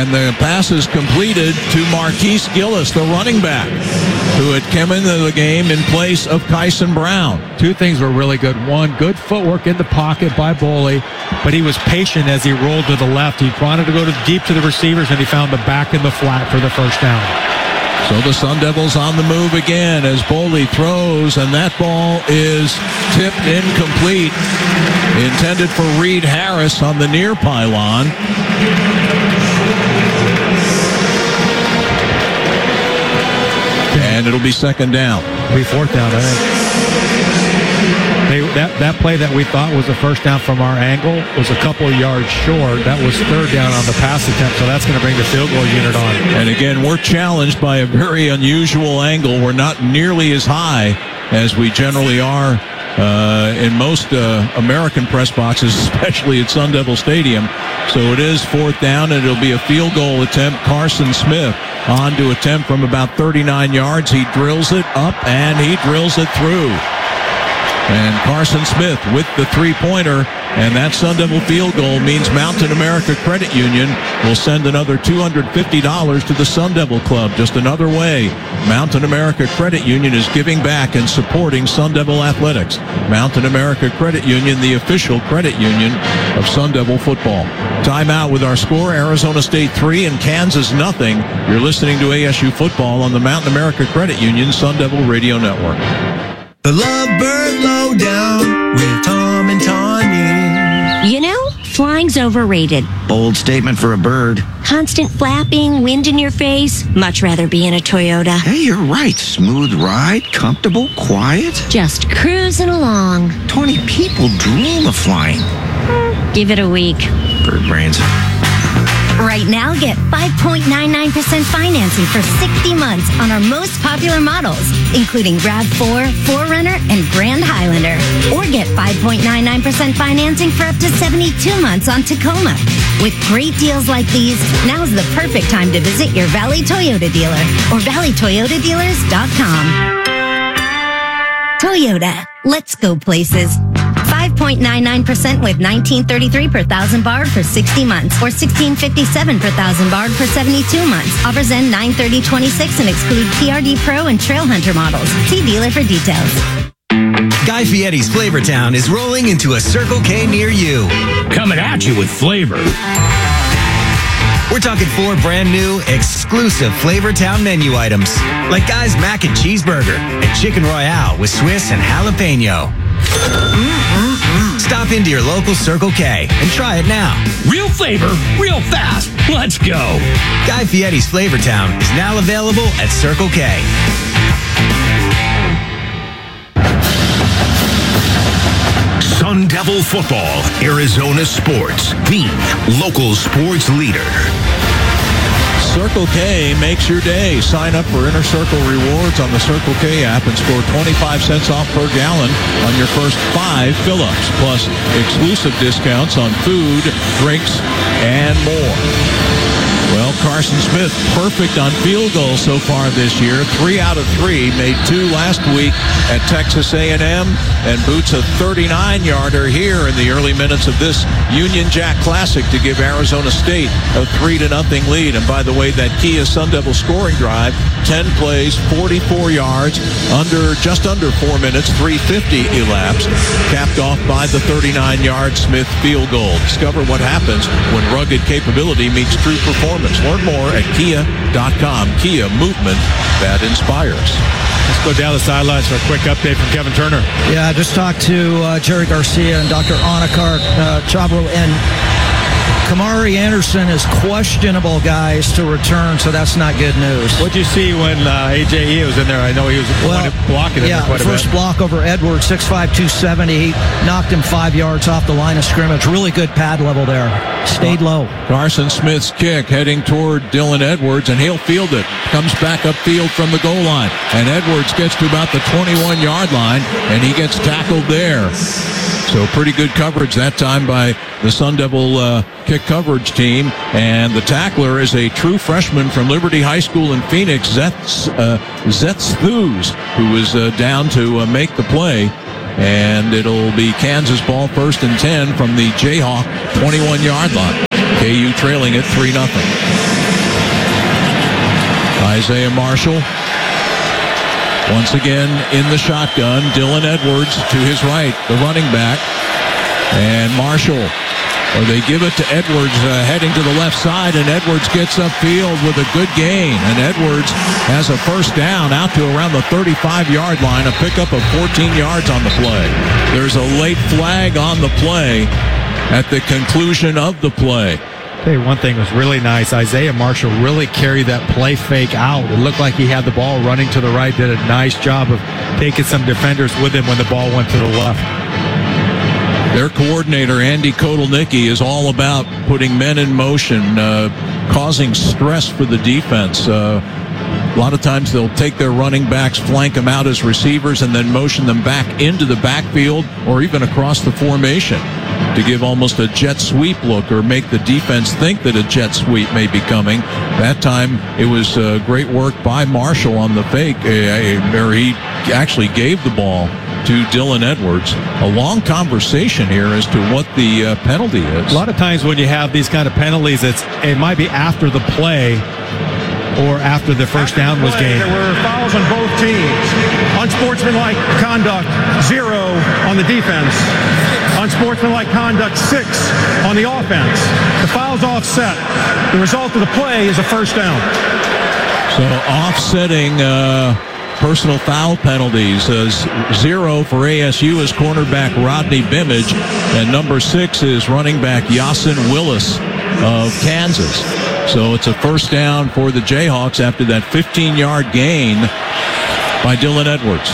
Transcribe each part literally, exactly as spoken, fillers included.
And the pass is completed to Marquise Gillis, the running back, who had come into the game in place of Kyson Brown. Two things were really good. One, good footwork in the pocket by Boley, but he was patient as he rolled to the left. He wanted to go to deep to the receivers, and he found the back in the flat for the first down. So the Sun Devils on the move again as Boley throws, and that ball is tipped incomplete. Intended for Reed Harris on the near pylon. And it'll be second down. It'll be fourth down, I think. They, that, that play that we thought was a first down from our angle was a couple of yards short. That was third down on the pass attempt, so that's going to bring the field goal unit on. And again, we're challenged by a very unusual angle. We're not nearly as high as we generally are uh, in most uh, American press boxes, especially at Sun Devil Stadium. So it is fourth down, and it'll be a field goal attempt. Carson Smith on to attempt from about thirty-nine yards. He drills it up, and he drills it through. And Carson Smith with the three-pointer, and that Sun Devil field goal means Mountain America Credit Union will send another two hundred fifty dollars to the Sun Devil Club. Just another way Mountain America Credit Union is giving back and supporting Sun Devil athletics. Mountain America Credit Union, the official credit union of Sun Devil football. Timeout with our score, Arizona State three and Kansas nothing. You're listening to A S U football on the Mountain America Credit Union Sun Devil Radio Network. The Lovebird Lowdown with Tom and Tawny. You know, flying's overrated. Bold statement for a bird. Constant flapping, wind in your face. Much rather be in a Toyota. Hey, you're right. Smooth ride, comfortable, quiet. Just cruising along. twenty people dream of flying. Give it a week. Bird brains. Right now, get five point nine nine percent financing for sixty months on our most popular models, including RAV four, four runner, and Grand Highlander. Or get five point nine nine percent financing for up to seventy-two months on Tacoma. With great deals like these, now's the perfect time to visit your Valley Toyota dealer or valley toyota dealers dot com. Toyota, let's go places. five point nine nine percent with nineteen thirty-three per thousand barred for sixty months or sixteen fifty-seven per thousand barred for seventy-two months. Offers end nine thirty twenty-six and exclude T R D Pro and Trail Hunter models. See dealer for details. Guy Fieri's Flavortown is rolling into a Circle K near you. Coming at you with flavor. We're talking four brand new, exclusive Flavortown menu items, like Guy's Mac and Cheeseburger and Chicken Royale with Swiss and jalapeno. Mm-mm-mm. Stop into your local Circle K and try it now. Real flavor, real fast. Let's go. Guy Fieri's Flavortown is now available at Circle K. Sun Devil Football, Arizona Sports, the local sports leader. Circle K makes your day. Sign up for Inner Circle Rewards on the Circle K app and score twenty-five cents off per gallon on your first five fill-ups, plus exclusive discounts on food, drinks, and more. Well, Carson Smith, perfect on field goals so far this year. Three out of three, made two last week at Texas A and M, and boots a thirty-nine-yarder here in the early minutes of this Union Jack Classic to give Arizona State a three to nothing lead. And by the way, that Kia Sun Devil scoring drive, ten plays, forty-four yards, under just under four minutes, three fifty elapsed, capped off by the thirty-nine-yard Smith field goal. Discover what happens when rugged capability meets true performance. Learn more at kia dot com. Kia, movement that inspires. Let's go down the sidelines for a quick update from Kevin Turner. Yeah, I just talked to uh, Jerry Garcia and Doctor Anakar uh, Chabro, and Kamari Anderson is questionable, guys, to return, so that's not good news. What'd you see when uh, A J E was in there? I know he was well, blocking him yeah, quite a bit. First block over Edwards, six five, two seventy. He knocked him five yards off the line of scrimmage. Really good pad level there. Stayed low. Carson Smith's kick heading toward Dylan Edwards, and he'll field it. Comes back upfield from the goal line, and Edwards gets to about the twenty-one-yard line, and he gets tackled there. So pretty good coverage that time by the Sun Devil uh, kick coverage team. And the tackler is a true freshman from Liberty High School in Phoenix, Zetz, uh, Zetz Thus, who is uh, down to uh, make the play. And it'll be Kansas ball first and ten from the Jayhawk twenty-one-yard line. K U trailing it three nothing. Isaiah Marshall once again in the shotgun. Dylan Edwards to his right, the running back. And Marshall, or they give it to Edwards uh, heading to the left side, and Edwards gets upfield with a good gain. And Edwards has a first down out to around the thirty-five-yard line, a pickup of fourteen yards on the play. There's a late flag on the play at the conclusion of the play. Hey, one thing was really nice. Isaiah Marshall really carried that play fake out. It looked like he had the ball running to the right, did a nice job of taking some defenders with him when the ball went to the left. Their coordinator, Andy Kotelnicki, is all about putting men in motion, uh, causing stress for the defense. Uh, a lot of times they'll take their running backs, flank them out as receivers, and then motion them back into the backfield or even across the formation to give almost a jet sweep look or make the defense think that a jet sweep may be coming. That time it was uh, great work by Marshall on the fake, uh, where he actually gave the ball to Dylan Edwards. A long conversation here as to what the uh, penalty is. A lot of times when you have these kind of penalties, it's it might be after the play or after the first after down the was gained. There were fouls on both teams. Unsportsmanlike conduct, zero on the defense. Unsportsmanlike conduct, six on the offense. The foul's offset. The result of the play is a first down. So offsetting uh, personal foul penalties. Uh, zero for A S U is cornerback Rodney Bimage, and number six is running back Yasin Willis of Kansas. So it's a first down for the Jayhawks after that fifteen-yard gain by Dylan Edwards.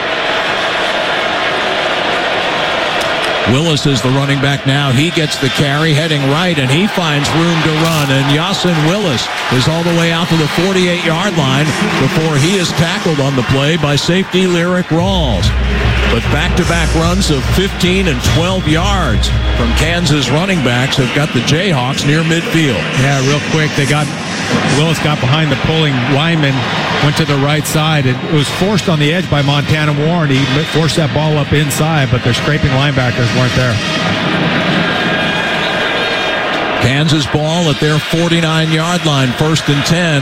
Willis is the running back now. He gets the carry heading right, and he finds room to run. And Yasin Willis is all the way out to the forty-eight-yard line before he is tackled on the play by safety Lyric Rawls. But back-to-back runs of fifteen and twelve yards from Kansas running backs have got the Jayhawks near midfield. Yeah, real quick, they got Willis got behind the pulling lineman, went to the right side. It was forced on the edge by Montana Warren. He forced that ball up inside, but their scraping linebackers weren't there. Kansas ball at their forty-nine-yard line, first and ten.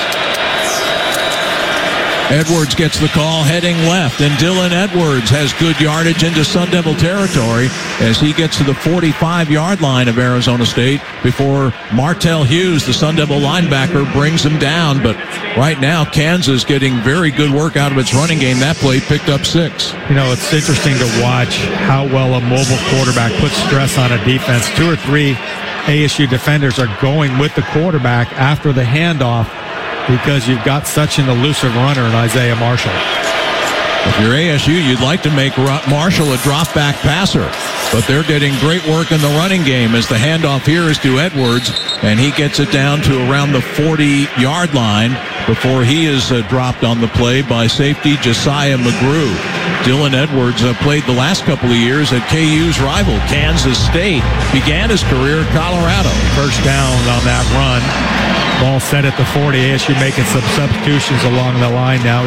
Edwards gets the call heading left, and Dylan Edwards has good yardage into Sun Devil territory as he gets to the forty-five-yard line of Arizona State before Martell Hughes, the Sun Devil linebacker, brings him down. But right now, Kansas getting very good work out of its running game. That play picked up six. You know, it's interesting to watch how well a mobile quarterback puts stress on a defense. Two or three A S U defenders are going with the quarterback after the handoff, because you've got such an elusive runner in Isaiah Marshall. If you're A S U, you'd like to make Marshall a drop-back passer, but they're getting great work in the running game as the handoff here is to Edwards, and he gets it down to around the forty-yard line before he is uh, dropped on the play by safety Josiah McGrew. Dylan Edwards uh, played the last couple of years at K U's rival, Kansas State. Began his career at Colorado. First down on that run. Ball set at the forty. A S U making some substitutions along the line now.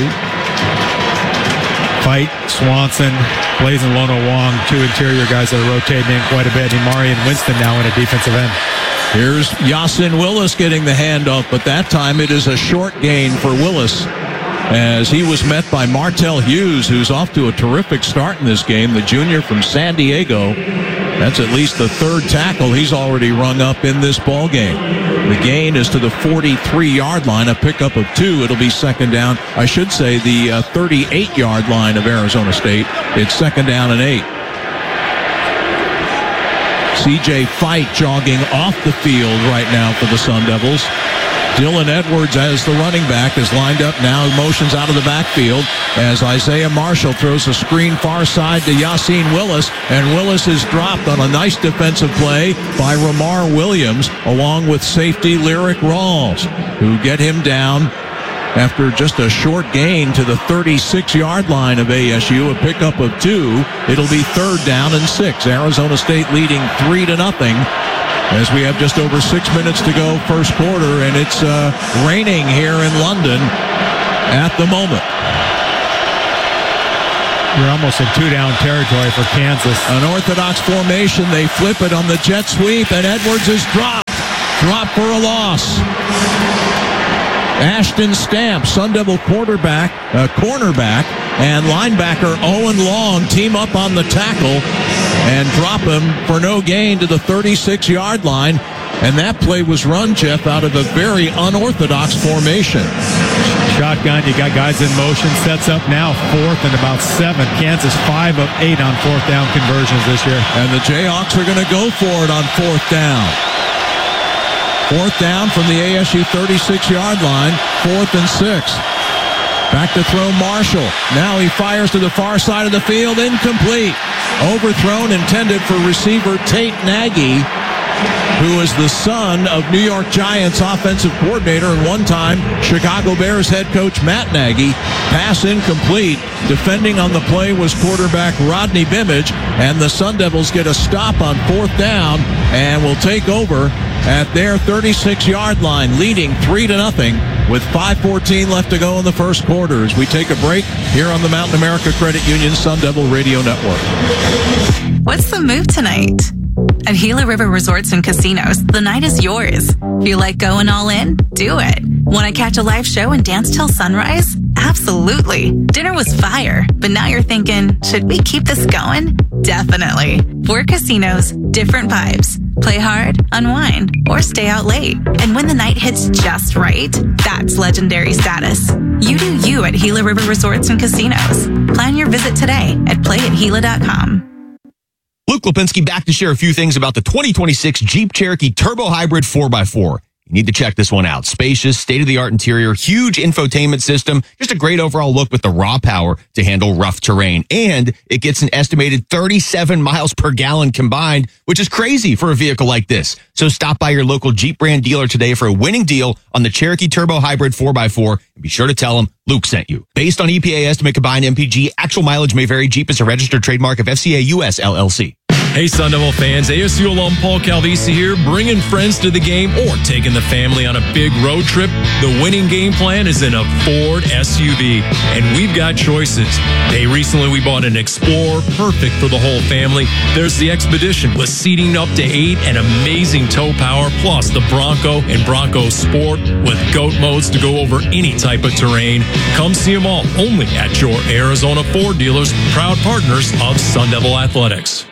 Fight, Swanson, Blazin Lono Wong, two interior guys that are rotating in quite a bit. And Marion Winston now in a defensive end. Here's Yasin Willis getting the handoff, but that time it is a short gain for Willis as he was met by Martell Hughes, who's off to a terrific start in this game, the junior from San Diego. That's at least the third tackle he's already rung up in this ball game. The gain is to the forty-three-yard line, a pickup of two. It'll be second down. I should say the uh, thirty-eight-yard line of Arizona State. It's second down and eight. C J Fight jogging off the field right now for the Sun Devils. Dylan Edwards as the running back is lined up now, motions out of the backfield as Isaiah Marshall throws a screen far side to Yasin Willis, and Willis is dropped on a nice defensive play by Ramar Williams along with safety Lyric Rawls, who get him down after just a short gain to the thirty-six-yard line of A S U, a pickup of two. It'll be third down and six. Arizona State leading three to nothing. As we have just over six minutes to go first quarter, and it's uh, raining here in London at the moment. You're almost in two-down territory for Kansas. An orthodox formation. They flip it on the jet sweep, and Edwards is dropped drop for a loss. Ashton Stamp, Sun Devil quarterback, uh, cornerback, and linebacker Owen Long team up on the tackle and drop him for no gain to the thirty-six-yard line. And that play was run, Jeff, out of a very unorthodox formation. Shotgun, you got guys in motion, sets up now fourth and about seven. Kansas five of eight on fourth down conversions this year. And the Jayhawks are going to go for it on fourth down. Fourth down from the A S U thirty-six-yard line, fourth and six. Back to throw Marshall. Now he fires to the far side of the field, incomplete. Overthrown, intended for receiver Tate Nagy, who is the son of New York Giants offensive coordinator and one-time Chicago Bears head coach Matt Nagy. Pass incomplete. Defending on the play was quarterback Rodney Bimage, and the Sun Devils get a stop on fourth down and will take over at their thirty-six-yard line, leading three to nothing with five fourteen left to go in the first quarter. As we take a break here on the Mountain America Credit Union Sun Devil Radio Network. What's the move tonight? At Gila River Resorts and Casinos, the night is yours. Feel like going all in? Do it. Want to catch a live show and dance till sunrise? Absolutely. Dinner was fire, but now you're thinking, should we keep this going? Definitely. Four casinos, different vibes. Play hard, unwind, or stay out late. And when the night hits just right, that's legendary status. You do you at Gila River Resorts and Casinos. Plan your visit today at play at gila dot com. Luke Lipinski back to share a few things about the twenty twenty-six Jeep Cherokee Turbo Hybrid four by four. You need to check this one out. Spacious, state-of-the-art interior, huge infotainment system, just a great overall look with the raw power to handle rough terrain. And it gets an estimated thirty-seven miles per gallon combined, which is crazy for a vehicle like this. So stop by your local Jeep brand dealer today for a winning deal on the Cherokee Turbo Hybrid four by four. And be sure to tell them Luke sent you. Based on E P A estimate combined M P G, actual mileage may vary. Jeep is a registered trademark of F C A U S L L C. Hey, Sun Devil fans, A S U alum Paul Calvisi here, bringing friends to the game or taking the family on a big road trip. The winning game plan is in a Ford S U V, and we've got choices. Hey, recently we bought an Explorer, perfect for the whole family. There's the Expedition with seating up to eight and amazing tow power, plus the Bronco and Bronco Sport with GOAT modes to go over any type of terrain. Come see them all only at your Arizona Ford dealers, proud partners of Sun Devil Athletics.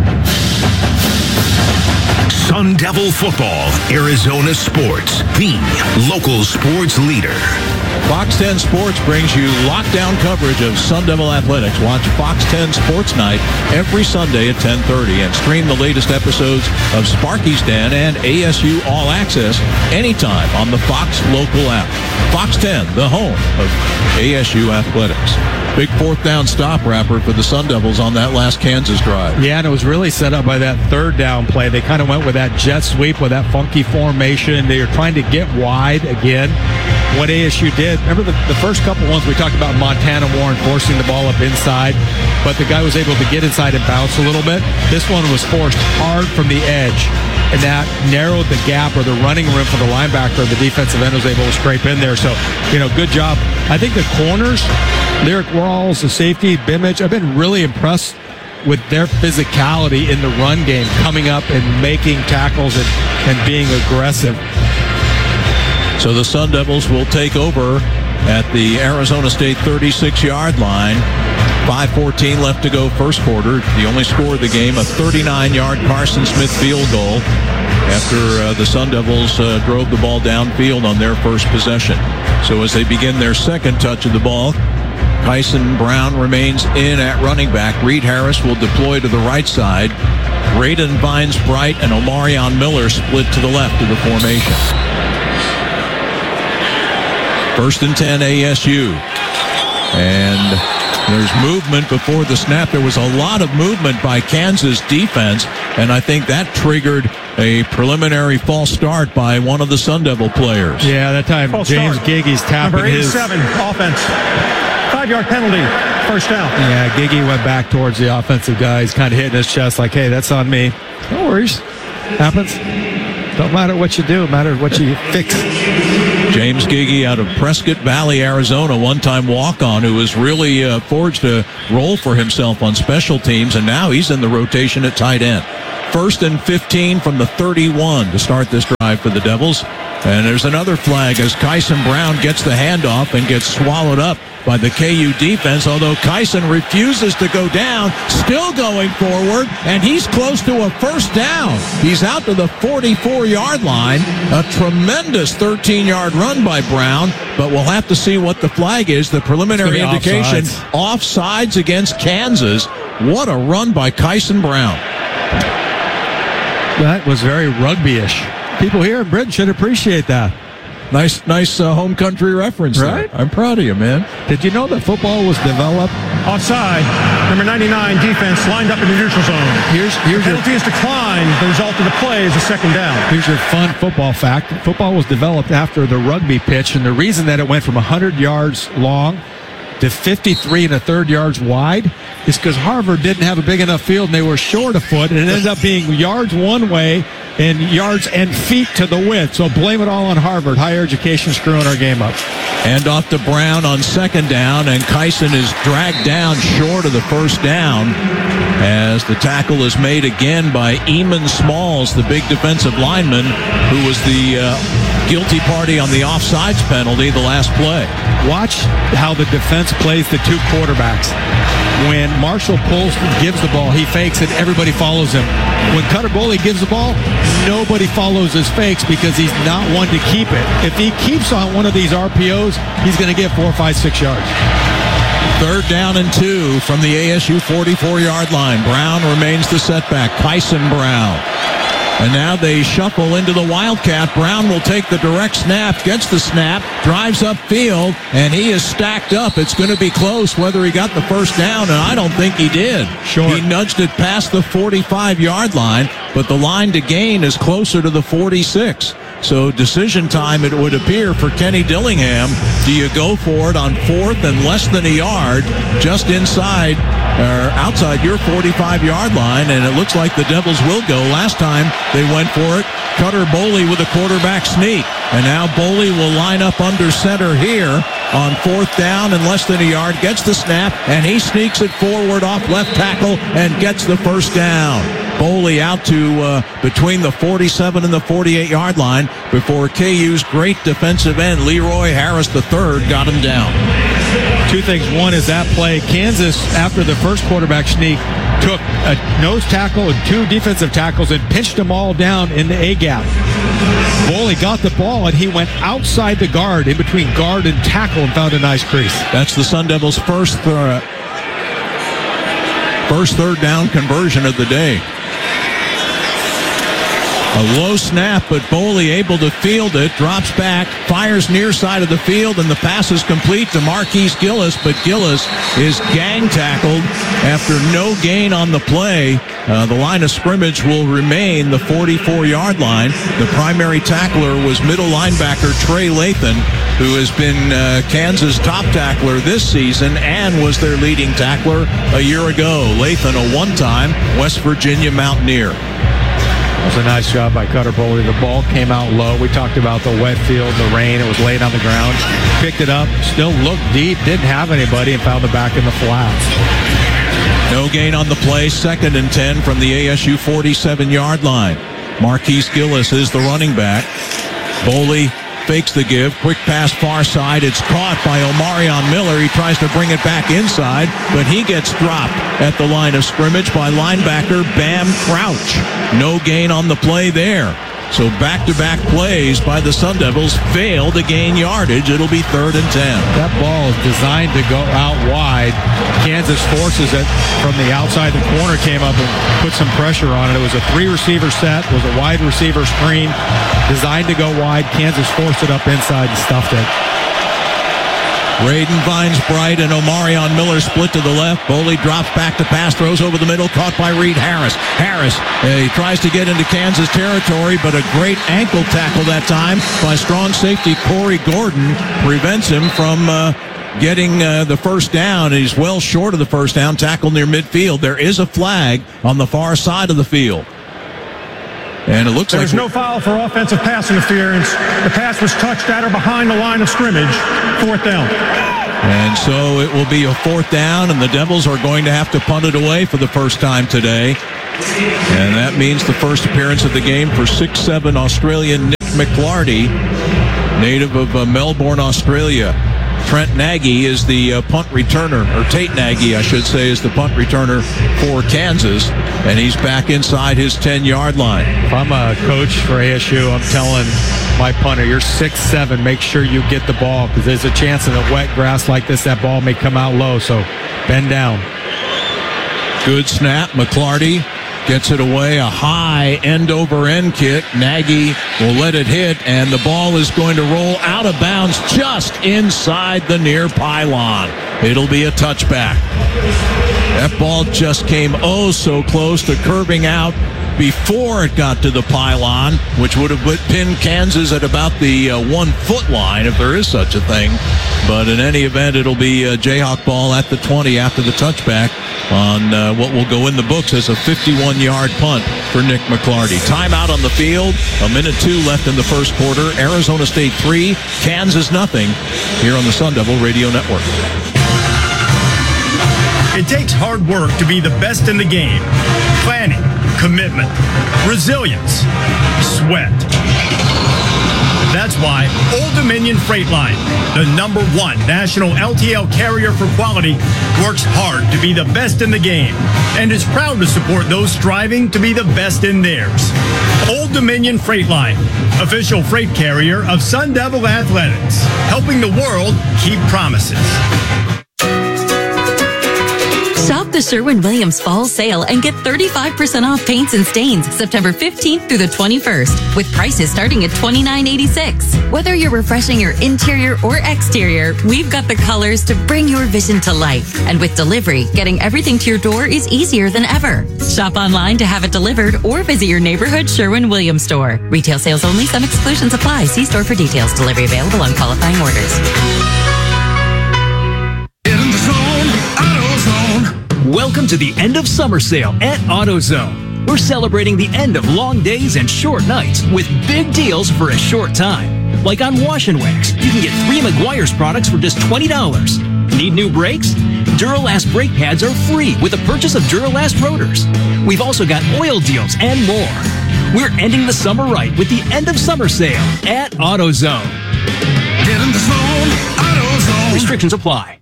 Sun Devil Football, Arizona Sports, the local sports leader. Fox ten Sports brings you lockdown coverage of Sun Devil Athletics. Watch Fox ten Sports Night every Sunday at ten thirty and stream the latest episodes of Sparky's Den and A S U All Access anytime on the Fox local app. Fox ten, the home of A S U Athletics. Big fourth down stop wrapper for the Sun Devils on that last Kansas drive. Yeah, and it was really set up by that third down play. They kind of went with that jet sweep with that funky formation. They were trying to get wide again. What A S U did, remember the, the first couple ones we talked about Montana Warren forcing the ball up inside, but the guy was able to get inside and bounce a little bit. This one was forced hard from the edge, and that narrowed the gap or the running room for the linebacker. The defensive end was able to scrape in there. So, you know, good job. I think the corners, Lyric Rawls, the safety, Bimage, I've been really impressed with their physicality in the run game, coming up and making tackles and, and being aggressive. So the Sun Devils will take over at the Arizona State thirty-six-yard line. five fourteen left to go first quarter. The only score of the game, a thirty-nine-yard Carson Smith field goal after uh, the Sun Devils uh, drove the ball downfield on their first possession. So as they begin their second touch of the ball, Tyson Brown remains in at running back. Reed Harris will deploy to the right side. Braden Vines Bright and Omarion Miller split to the left of the formation. First and ten, A S U. And there's movement before the snap. There was a lot of movement by Kansas defense, and I think that triggered a preliminary false start by one of the Sun Devil players. Yeah, that time false James start. Giggy's tapping Number his... eighty-seven, offense. Five-yard penalty, first down. Yeah, Giggy went back towards the offensive guy. He's kind of hitting his chest like, hey, that's on me. No worries. Happens. Don't matter what you do, it matters what you fix. James Giggy out of Prescott Valley, Arizona, one-time walk-on who has really uh, forged a role for himself on special teams, and now he's in the rotation at tight end. First and fifteen from the thirty-one to start this drive for the Devils. And there's another flag as Kyson Brown gets the handoff and gets swallowed up by the K U defense, although Kyson refuses to go down, still going forward, and he's close to a first down. He's out to the forty-four-yard line. A tremendous thirteen-yard run by Brown, but we'll have to see what the flag is. The preliminary indication, offsides. offsides against Kansas. What a run by Kyson Brown. That was very rugby-ish. People here in Britain should appreciate that. Nice, nice uh, home country reference, right? There. I'm proud of you, man. Did you know that football was developed? Offside, number ninety-nine defense lined up in the neutral zone. Here's here's the penalty is declined. The result of the play is a second down. Here's your fun football fact: football was developed after the rugby pitch, and the reason that it went from one hundred yards long to fifty-three and a third yards wide is because Harvard didn't have a big enough field and they were short a foot, and it ended up being yards one way and yards and feet to the width. So blame it all on Harvard. Higher education screwing our game up. And off to Brown on second down, and Kyson is dragged down short of the first down as the tackle is made again by Eamon Smalls, the big defensive lineman who was the uh, guilty party on the offsides penalty the last play. Watch how the defense plays the two quarterbacks. When Marshall pulls, gives the ball, he fakes it, everybody follows him. When Cutter Boley gives the ball, nobody follows his fakes because he's not one to keep it. If he keeps on one of these R P Os, he's going to get four, five, six yards. Third down and two from the A S U forty-four-yard line. Brown remains the setback. Kyson Brown. And now they shuffle into the Wildcat. Brown will take the direct snap, gets the snap, drives upfield, and he is stacked up. It's going to be close whether he got the first down, and I don't think he did. Sure. He nudged it past the forty-five-yard line, but the line to gain is closer to the forty-six. So decision time, it would appear, for Kenny Dillingham. Do you go for it on fourth and less than a yard, just inside or outside your forty-five-yard line? And it looks like the Devils will go. Last time they went for it, Cutter Boley with a quarterback sneak. And now Boley will line up under center here on fourth down and less than a yard, gets the snap, and he sneaks it forward off left tackle and gets the first down. Boley out to uh, between the forty-seven and the forty-eight-yard line before K U's great defensive end, Leroy Harris the third, got him down. Two things. One is that play. Kansas, after the first quarterback sneak, took a nose tackle and two defensive tackles and pinched them all down in the A-gap. Boley got the ball, and he went outside the guard, in between guard and tackle, and found a nice crease. That's the Sun Devils' first, uh, first third down conversion of the day. A low snap, but Boley able to field it, drops back, fires near side of the field, and the pass is complete to Marquise Gillis, but Gillis is gang tackled after no gain on the play. Uh, the line of scrimmage will remain the forty-four-yard line. The primary tackler was middle linebacker Trey Lathan, who has been uh, Kansas' top tackler this season and was their leading tackler a year ago. Lathan, a one-time West Virginia Mountaineer. That was a nice job by Cutter Boley. The ball came out low. We talked about the wet field, the rain. It was laid on the ground. Picked it up, still looked deep, didn't have anybody, and found it back in the flats. No gain on the play. Second and ten from the A S U forty-seven-yard line. Marquise Gillis is the running back. Boley fakes the give. Quick pass far side. It's caught by Omarion Miller. He tries to bring it back inside, but he gets dropped at the line of scrimmage by linebacker Bam Crouch. No gain on the play there. So back-to-back plays by the Sun Devils fail to gain yardage. It'll be third and ten. That ball is designed to go out wide. Kansas forces it from the outside. The corner came up and put some pressure on it. It was a three-receiver set. It was a wide receiver screen designed to go wide. Kansas forced it up inside and stuffed it. Raiden Vines Bright and Omarion Miller split to the left. Boley drops back to pass, throws over the middle, caught by Reed Harris. Harris, uh, he tries to get into Kansas territory, but a great ankle tackle that time by strong safety Corey Gordon prevents him from uh, getting uh, the first down. He's well short of the first down, tackled near midfield. There is a flag on the far side of the field. And it looks There's like no foul for offensive pass interference. The pass was touched at or behind the line of scrimmage. Fourth down. And so it will be a fourth down, and the Devils are going to have to punt it away for the first time today. And that means the first appearance of the game for six seven Australian Nick McClarty, native of uh, Melbourne, Australia. Trent Nagy is the uh, punt returner, or Tate Nagy, I should say, is the punt returner for Kansas, and he's back inside his ten-yard line. If I'm a coach for A S U, I'm telling my punter, you're six seven, make sure you get the ball, because there's a chance in a wet grass like this, that ball may come out low, so bend down. Good snap. McClarty gets it away, a high end-over-end kick. Nagy will let it hit, and the ball is going to roll out of bounds just inside the near pylon. It'll be a touchback. That ball just came oh so close to curving out before it got to the pylon, which would have pinned Kansas at about the uh, one-foot line, if there is such a thing. But in any event, it'll be a Jayhawk ball at the twenty after the touchback on uh, what will go in the books as a fifty-one-yard punt for Nick McClarty. Timeout on the field. A minute two left in the first quarter. Arizona State three, Kansas nothing, here on the Sun Devil Radio Network. It takes hard work to be the best in the game. Planning, commitment, resilience, sweat. That's why Old Dominion Freight Line, the number one national L T L carrier for quality, works hard to be the best in the game and is proud to support those striving to be the best in theirs. Old Dominion Freight Line, official freight carrier of Sun Devil Athletics, helping the world keep promises. Shop the Sherwin-Williams Fall Sale and get thirty-five percent off paints and stains September fifteenth through the twenty-first, with prices starting at twenty-nine eighty-six. Whether you're refreshing your interior or exterior, we've got the colors to bring your vision to life. And with delivery, getting everything to your door is easier than ever. Shop online to have it delivered or visit your neighborhood Sherwin-Williams store. Retail sales only. Some exclusions apply. See store for details. Delivery available on qualifying orders. Welcome to the end of summer sale at AutoZone. We're celebrating the end of long days and short nights with big deals for a short time. Like on Wash and Wax, you can get three Meguiar's products for just twenty dollars. Need new brakes? Duralast brake pads are free with the purchase of Duralast rotors. We've also got oil deals and more. We're ending the summer right with the end of summer sale at AutoZone. Get in the zone, AutoZone. Restrictions apply.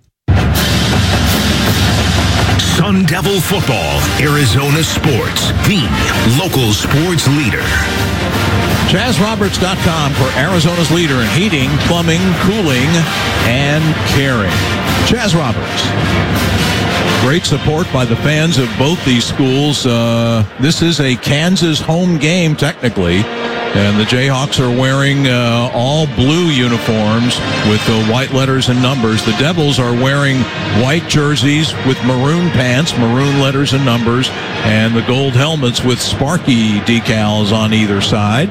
Sun Devil Football, Arizona Sports, the local sports leader. Chaz Roberts dot com for Arizona's leader in heating, plumbing, cooling, and caring. Chaz Roberts. Great support by the fans of both these schools. Uh, this is a Kansas home game, technically. And the Jayhawks are wearing uh, all blue uniforms with the white letters and numbers. The Devils are wearing white jerseys with maroon pants, maroon letters and numbers, and the gold helmets with Sparky decals on either side.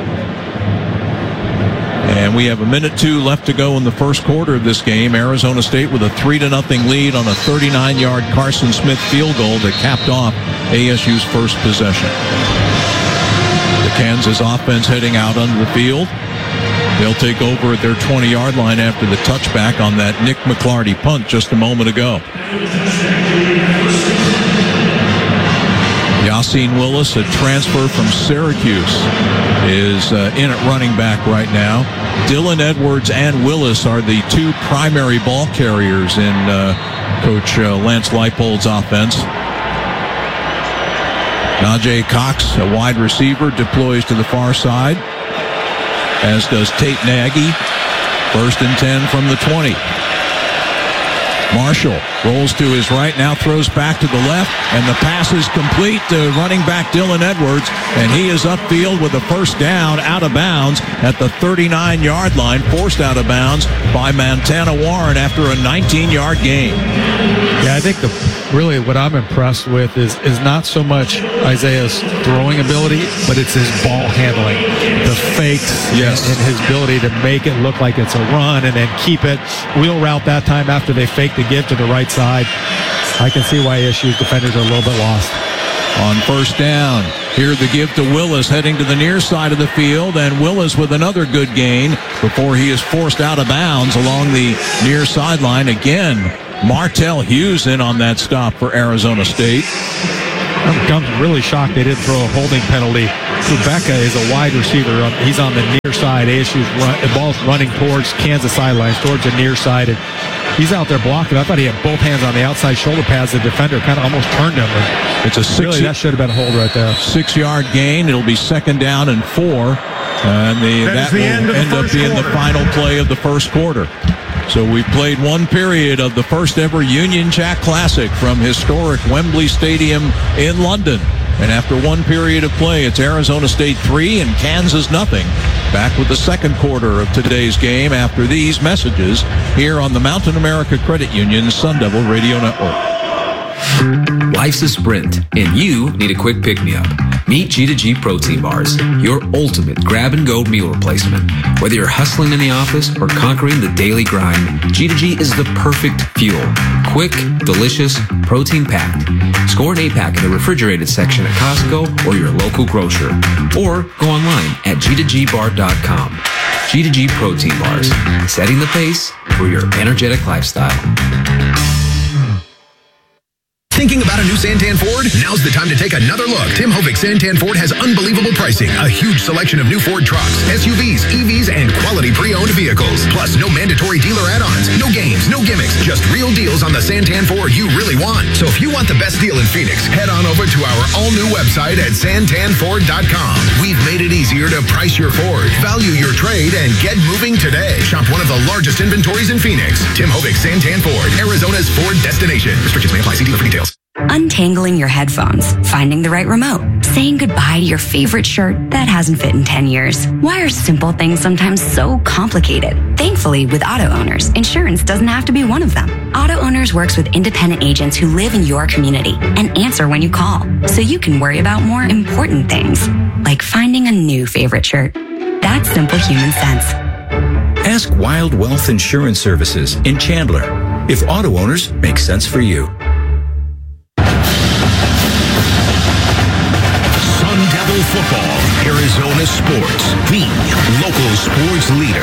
And we have a minute two left to go in the first quarter of this game. Arizona State with a three to nothing lead on a thirty-nine-yard Carson Smith field goal that capped off A S U's first possession. Kansas offense heading out onto the field. They'll take over at their twenty-yard line after the touchback on that Nick McClarty punt just a moment ago. Yassine Willis, a transfer from Syracuse, is uh, in at running back right now. Dylan Edwards and Willis are the two primary ball carriers in uh, Coach uh, Lance Leipold's offense. Najee Cox, a wide receiver, deploys to the far side, as does Tate Nagy. First and ten from the twenty. Marshall rolls to his right, now throws back to the left, and the pass is complete to running back Dylan Edwards, and he is upfield with a first down out of bounds at the thirty-nine-yard line, forced out of bounds by Montana Warren after a nineteen-yard gain. Yeah, I think the really what I'm impressed with is is not so much Isaiah's throwing ability, but it's his ball handling, the fakes, yes, and, and his ability to make it look like it's a run and then keep it. Wheel route that time after they fake the give to the right side. I can see why A S U's defenders are a little bit lost. on first down. Here the give to Willis heading to the near side of the field, and Willis with another good gain before he is forced out of bounds along the near sideline. Again, Martell Hughes in on that stop for Arizona State. I'm really shocked they didn't throw a holding penalty. Kubeka is a wide receiver. He's on the near side. A S U's run, the ball's running towards Kansas sidelines, towards the near side. And he's out there blocking. I thought he had both hands on the outside shoulder pads. The defender kind of almost turned him. It's a six. Really, that should have been a hold right there. Six-yard gain. It'll be second down and four. And the, that, that will end, end up being quarter. the final play of the first quarter. So we played one period of the first ever Union Jack Classic from historic Wembley Stadium in London. And after one period of play, it's Arizona State three and Kansas nothing. Back with the second quarter of today's game after these messages here on the Mountain America Credit Union Sun Devil Radio Network. Life's a sprint, and you need a quick pick-me-up. Meet G two G Protein Bars, your ultimate grab-and-go meal replacement. Whether you're hustling in the office or conquering the daily grind, G two G is the perfect fuel. Quick, delicious, protein-packed. Score an eight-pack in the refrigerated section at Costco or your local grocer. Or go online at G two G bar dot com. G two G Protein Bars, setting the pace for your energetic lifestyle. Thinking about a new Santan Ford? Now's the time to take another look. Tim Hovick Santan Ford has unbelievable pricing, a huge selection of new Ford trucks, S U Vs, E Vs, and quality pre-owned vehicles. Plus, no mandatory dealer add-ons, no games, no gimmicks, just real deals on the Santan Ford you really want. So if you want the best deal in Phoenix, head on over to our all-new website at santan ford dot com. We've made it easier to price your Ford, value your trade, and get moving today. Shop one of the largest inventories in Phoenix. Tim Hovick Santan Ford, Arizona's Ford destination. Restrictions may apply. See dealer for details. Untangling your headphones, finding the right remote, saying goodbye to your favorite shirt that hasn't fit in ten years. Why are simple things sometimes so complicated? Thankfully, with Auto Owners, insurance doesn't have to be one of them. Auto Owners works with independent agents who live in your community and answer when you call, so you can worry about more important things, like finding a new favorite shirt. That's simple human sense. Ask Wild Wealth Insurance Services in Chandler if Auto Owners make sense for you. Football, Arizona Sports, the local sports leader.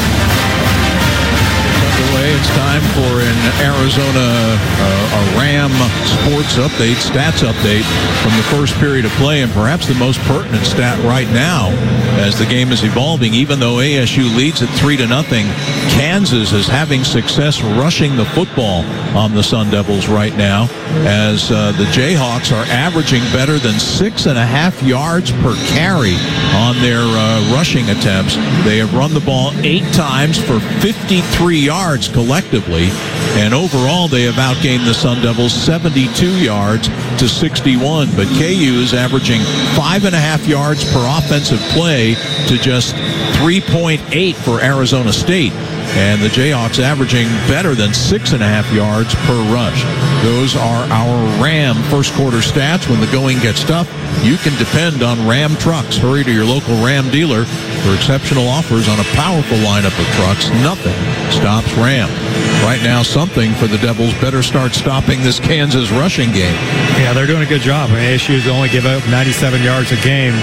It's time for an Arizona uh, a Ram sports update, stats update from the first period of play, and perhaps the most pertinent stat right now as the game is evolving. Even though A S U leads at three to nothing, Kansas is having success rushing the football on the Sun Devils right now, as uh, the Jayhawks are averaging better than six and a half yards per carry on their uh, rushing attempts. They have run the ball eight times for fifty-three yards collectively, and overall they have outgained the Sun Devils seventy-two yards to sixty-one. But K U is averaging five and a half yards per offensive play to just three point eight for Arizona State. And the Jayhawks averaging better than six and a half yards per rush. Those are our Ram first quarter stats. When the going gets tough, you can depend on Ram trucks. Hurry to your local Ram dealer for exceptional offers on a powerful lineup of trucks. Nothing stops Ram. Right now, something for the Devils better start stopping this Kansas rushing game. Yeah, they're doing a good job. I mean, A S U's only give up ninety-seven yards a game.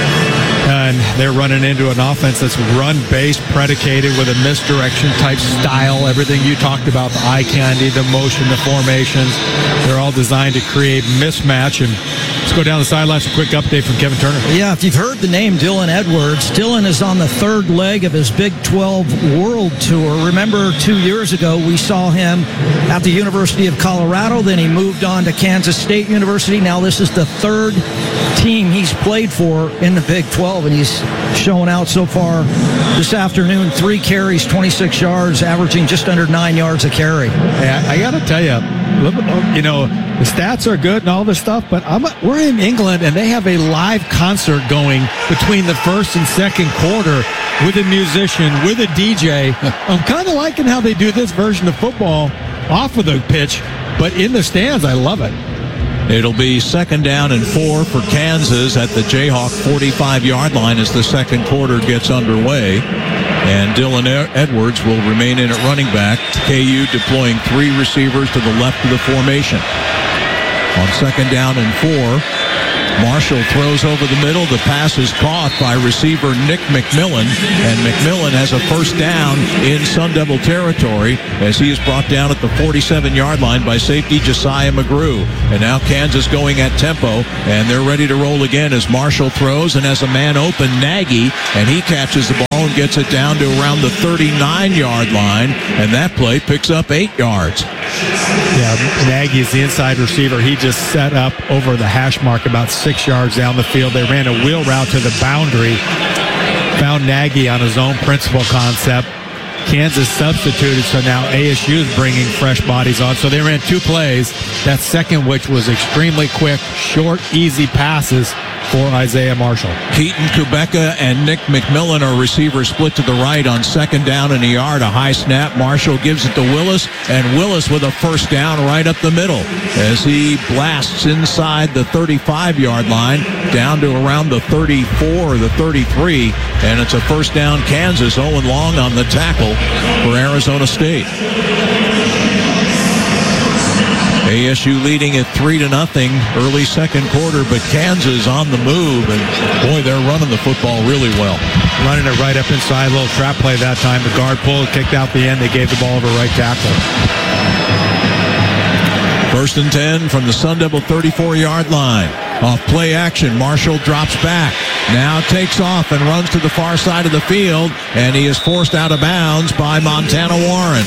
And they're running into an offense that's run-based, predicated with a misdirection type style. Everything you talked about, the eye candy, the motion, the formations, they're all designed to create mismatch. And let's go down the sidelines. A quick update from Kevin Turner. Yeah, if you've heard the name Dylan Edwards, Dylan is on the third leg of his Big twelve World Tour. Remember, two years ago, we saw him at the University of Colorado. Then he moved on to Kansas State University. Now this is the third team he's played for in the Big twelve, and he's showing out so far this afternoon. Three carries, twenty-six yards, averaging just under nine yards a carry. Hey, I, I got to tell you, you know, the stats are good and all this stuff, but I'm, we're in England, and they have a live concert going between the first and second quarter with a musician, with a D J. I'm kind of liking how they do this version of football off of the pitch, but in the stands, I love it. It'll be second down and four for Kansas at the Jayhawk forty-five-yard line as the second quarter gets underway. And Dylan Edwards will remain in at running back. K U deploying three receivers to the left of the formation. On second down and four, Marshall throws over the middle. The pass is caught by receiver Nick McMillan, and McMillan has a first down in Sun Devil territory as he is brought down at the forty-seven-yard line by safety Josiah McGrew. And now Kansas going at tempo, and they're ready to roll again as Marshall throws and has a man open, Nagy, and he catches the ball and gets it down to around the thirty-nine-yard line, and that play picks up eight yards. Yeah, Nagy is the inside receiver. He just set up over the hash mark about six yards down the field. They ran a wheel route to the boundary, found Nagy on his own principal concept. Kansas substituted, so now A S U is bringing fresh bodies on. So they ran two plays, that second which was extremely quick, short, easy passes for Isaiah Marshall. Keaton Kubeka and Nick McMillan are receivers split to the right on second down and a yard. A high snap. Marshall gives it to Willis, and Willis with a first down right up the middle as he blasts inside the thirty-five-yard line down to around the thirty-four or the thirty-three, and it's a first down Kansas. Owen Long on the tackle for Arizona State. A S U leading at three to nothing early second quarter, but Kansas on the move, and boy, they're running the football really well. Running it right up inside, a little trap play that time. The guard pulled, kicked out the end. They gave the ball to right tackle. First and ten from the Sun Devil thirty-four-yard line. Off play action, Marshall drops back. Now takes off and runs to the far side of the field, and he is forced out of bounds by Montana Warren.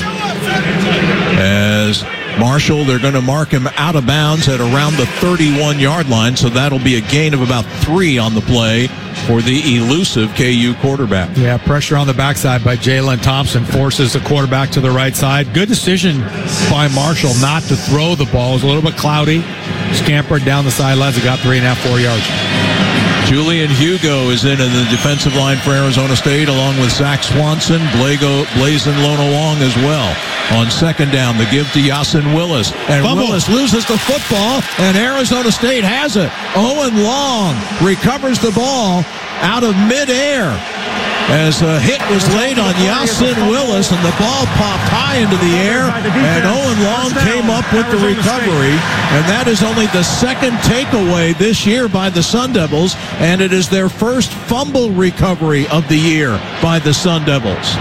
As Marshall, they're going to mark him out of bounds at around the thirty-one-yard line, so that'll be a gain of about three on the play for the elusive K U quarterback. Yeah, pressure on the backside by Jalen Thompson forces the quarterback to the right side. Good decision by Marshall not to throw the ball. It was a little bit cloudy. Scampered down the sidelines and got three and a half, four yards. Julian Hugo is in in the defensive line for Arizona State, along with Zach Swanson, Blago, Blazin Lonalong as well. On second down, the give to Yasin Willis. And Fumble. Willis loses the football, and Arizona State has it. Owen Long recovers the ball out of midair as a hit was laid on Yasin Willis, and the ball popped high into the air, and Owen Long came up with the recovery, and that is only the second takeaway this year by the Sun Devils, and it is their first fumble recovery of the year by the Sun Devils.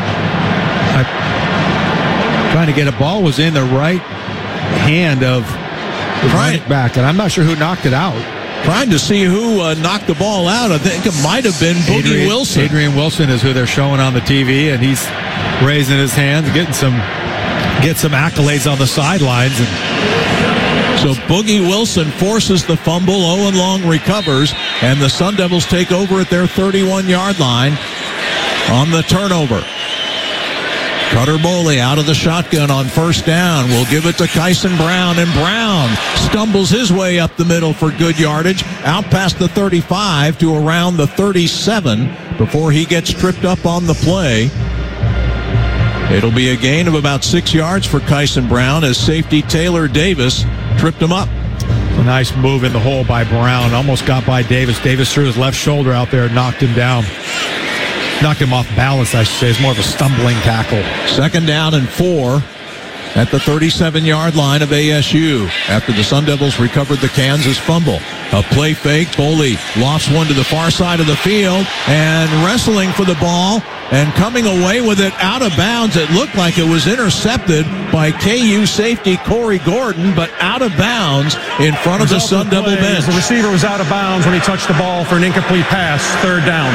I, trying to get a ball was in the right hand of the running back, and I'm not sure who knocked it out. Trying to see who uh, knocked the ball out. I think it might have been Boogie Adrian, Wilson. Adrian Wilson is who they're showing on the T V, and he's raising his hands, getting some get some accolades on the sidelines. And so Boogie Wilson forces the fumble. Owen Long recovers, and the Sun Devils take over at their thirty-one-yard line on the turnover. Cutter Boley out of the shotgun on first down. We'll give it to Kyson Brown, and Brown stumbles his way up the middle for good yardage, out past the thirty-five to around the thirty-seven before he gets tripped up on the play. It'll be a gain of about six yards for Kyson Brown as safety Taylor Davis tripped him up. A nice move in the hole by Brown. Almost got by Davis. Davis threw his left shoulder out there and knocked him down. Knocked him off balance, I should say. It's more of a stumbling tackle. Second down and four at the thirty-seven-yard line of A S U after the Sun Devils recovered the Kansas fumble. A play fake. Boley lofts one to the far side of the field and wrestling for the ball and coming away with it out of bounds. It looked like it was intercepted by K U safety Corey Gordon, but out of bounds in front of the Sun Devil bench. The receiver was out of bounds when he touched the ball for an incomplete pass, third down.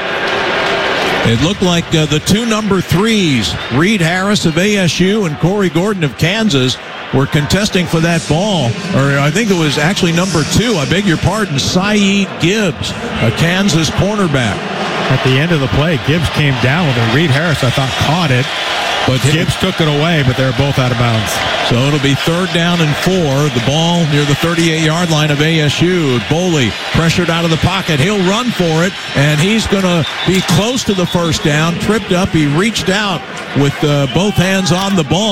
It looked like uh, the two number threes, Reed Harris of A S U and Corey Gordon of Kansas, were contesting for that ball. Or I think it was actually number two, I beg your pardon, Saeed Gibbs, a Kansas cornerback. At the end of the play, Gibbs came down with it. Reed Harris, I thought, caught it. But Gibbs took it away, but they're both out of bounds. So it'll be third down and four. The ball near the thirty-eight-yard line of A S U. Boley pressured out of the pocket. He'll run for it, and he's going to be close to the first down. Tripped up. He reached out with uh, both hands on the ball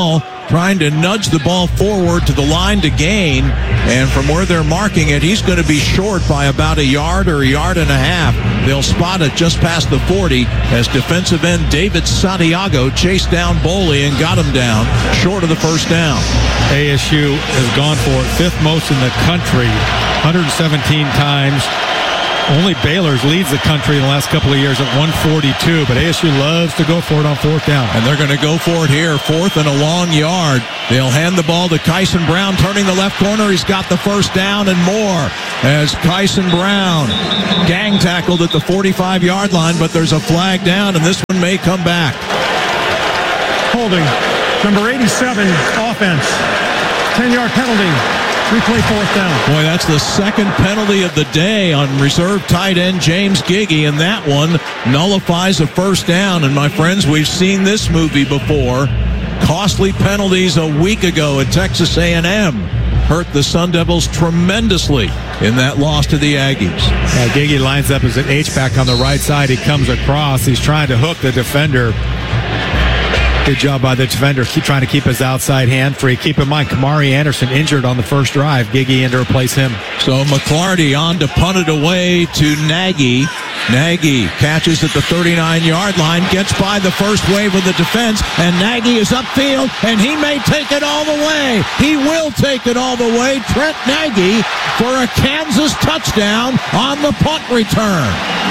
trying to nudge the ball forward to the line to gain. And from where they're marking it, he's going to be short by about a yard or a yard and a half. They'll spot it just past the forty as defensive end David Santiago chased down Boley and got him down short of the first down. A S U has gone for it, fifth most in the country, one hundred seventeen times. Only Baylor's leads the country in the last couple of years at one forty-two, but A S U loves to go for it on fourth down. And they're going to go for it here, fourth and a long yard. They'll hand the ball to Kyson Brown, turning the left corner. He's got the first down and more as Kyson Brown gang tackled at the forty-five-yard line, but there's a flag down, and this one may come back. Holding, number eighty-seven, offense, ten-yard penalty. Replay fourth down. Boy, that's the second penalty of the day on reserve tight end James Giggy, and that one nullifies a first down. And my friends, we've seen this movie before. Costly penalties a week ago at Texas A and M hurt the Sun Devils tremendously in that loss to the Aggies. Yeah, Giggy lines up as an H-back on the right side. He comes across. He's trying to hook the defender. Good job by the defender. Keep trying to keep his outside hand free. Keep in mind, Kamari Anderson injured on the first drive. Giggy in to replace him. So McClarty on to punt it away to Nagy. Nagy catches at the thirty-nine-yard line, gets by the first wave of the defense, and Nagy is upfield, and he may take it all the way. He will take it all the way. Trent Nagy for a Kansas touchdown on the punt return.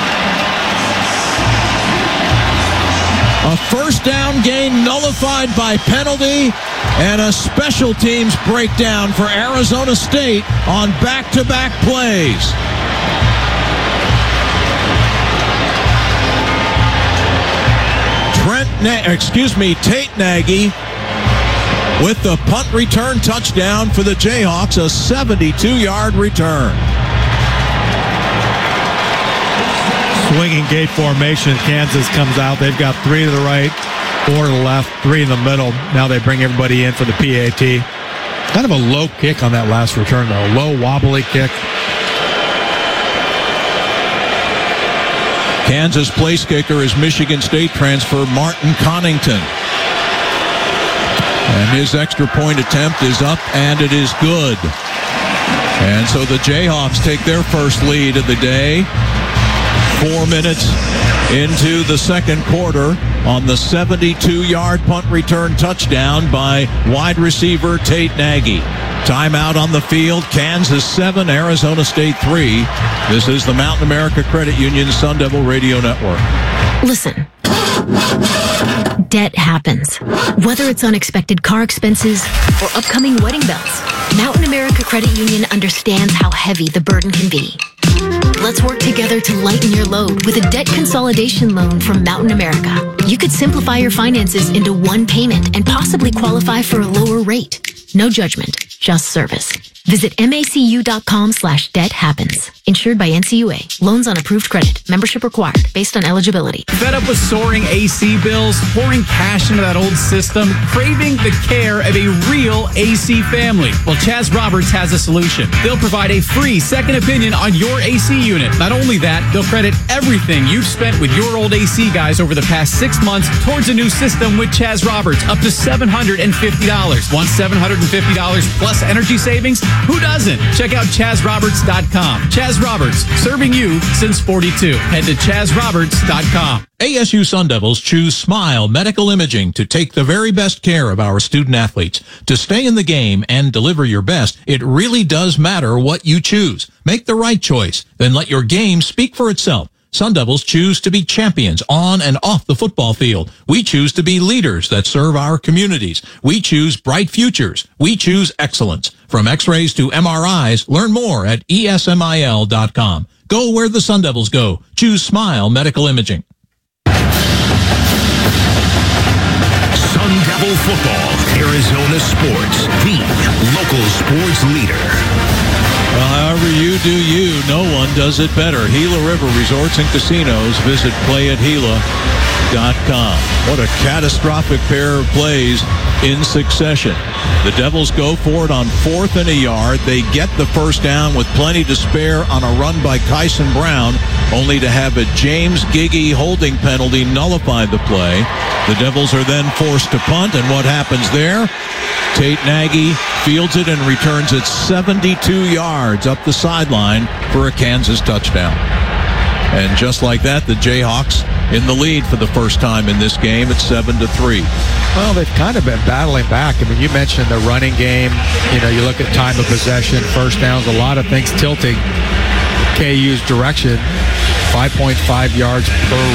A first down gain nullified by penalty, and a special teams breakdown for Arizona State on back-to-back plays. Trent, Na- excuse me, Tate Nagy with the punt return touchdown for the Jayhawks, a seventy-two-yard return. Swinging gate formation. Kansas comes out. They've got three to the right, four to the left, three in the middle. Now they bring everybody in for the P A T. Kind of a low kick on that last return, though. Low, wobbly kick. Kansas place kicker is Michigan State transfer Martin Connington. And his extra point attempt is up, and it is good. And so the Jayhawks take their first lead of the day. Four minutes into the second quarter on the seventy-two-yard punt return touchdown by wide receiver Tate Nagy. Timeout on the field. Kansas seven, Arizona State three. This is the Mountain America Credit Union Sun Devil Radio Network. Listen. Debt happens. Whether it's unexpected car expenses or upcoming wedding bells, Mountain America Credit Union understands how heavy the burden can be. Let's work together to lighten your load with a debt consolidation loan from Mountain America. You could simplify your finances into one payment and possibly qualify for a lower rate. No judgment, just service. Visit macu.com slash debt happens. Insured by N C U A. Loans on approved credit. Membership required based on eligibility. Fed up with soaring A C bills, pouring cash into that old system, craving the care of a real A C family? Well, Chaz Roberts has a solution. They'll provide a free second opinion on your A C unit. Not only that, they'll credit everything you've spent with your old A C guys over the past six months towards a new system with Chaz Roberts, up to seven hundred fifty dollars. Want seven hundred fifty dollars plus energy savings? Who doesn't? Check out chaz roberts dot com. Chaz Roberts, serving you since forty-two. Head to chaz roberts dot com. A S U Sun Devils choose Smile Medical Imaging to take the very best care of our student athletes. To stay in the game and deliver your best, it really does matter what you choose. Make the right choice, then let your game speak for itself. Sun Devils choose to be champions on and off the football field. We choose to be leaders that serve our communities. We choose bright futures. We choose excellence. From x-rays to M R Is, learn more at E S M I L dot com. Go where the Sun Devils go. Choose Smile Medical Imaging. Sun Devil Football, Arizona Sports, the local sports leader. Well, however you do you, no one does it better. Gila River Resorts and Casinos. Visit play at gila dot com. What a catastrophic pair of plays in succession. The Devils go for it on fourth and a yard. They get the first down with plenty to spare on a run by Kyson Brown only to have a James Giggy holding penalty nullify the play. The Devils are then forced to punt, and what happens there? Tate Nagy fields it and returns it seventy-two yards up the sideline for a Kansas touchdown. And just like that, the Jayhawks in the lead for the first time in this game at seven to three. Well, they've kind of been battling back. I mean, you mentioned the running game. You know, you look at time of possession, first downs, a lot of things tilting K U's direction. five point five yards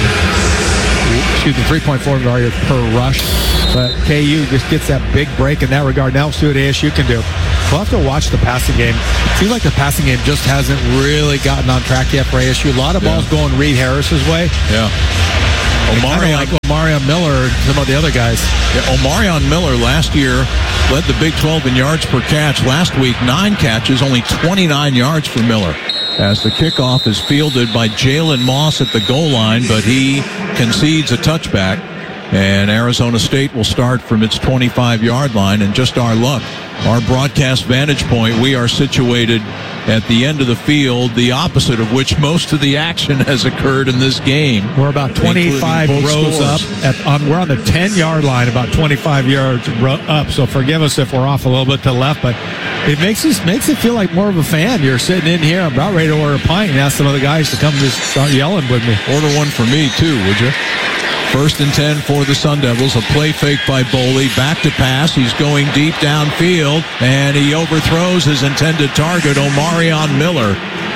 per, excuse me, three point four yards per rush. But K U just gets that big break in that regard. Now let's see what A S U can do. We'll have to watch the passing game. It seems like the passing game just hasn't really gotten on track yet for A S U. A lot of balls yeah. going Reed Harris's way. Yeah. Omarion, like Omarion Miller and some of the other guys. Yeah, Omarion Miller last year led the Big twelve in yards per catch. Last week, nine catches, only twenty-nine yards for Miller. As the kickoff is fielded by Jalen Moss at the goal line, but he concedes a touchback. And Arizona State will start from its twenty-five-yard line. And just our luck, our broadcast vantage point, we are situated at the end of the field, the opposite of which most of the action has occurred in this game. We're about twenty-five rows scores. up. At, um, we're on the ten-yard line, about twenty-five yards up. So forgive us if we're off a little bit to the left, but it makes us makes it feel like more of a fan. You're sitting in here, I'm about ready to order a pint and ask some of the guys to come just start yelling with me. Order one for me, too, would you? First and ten for the Sun Devils. A play fake by Boley. Back to pass. He's going deep downfield, and he overthrows his intended target, Omarion Miller.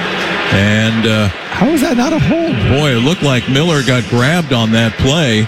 And uh, how is that not a hold? Boy, it looked like Miller got grabbed on that play.